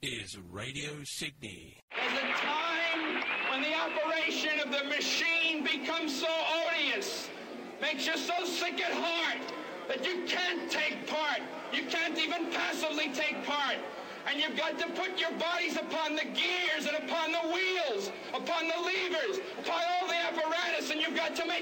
is Radio Sydney. There's a time when the operation of the machine becomes so odious, makes you so sick at heart that you can't take part. You can't even passively take part. And you've got to put your bodies upon the gears and upon the wheels, upon the levers, upon all the apparatus, and you've got to make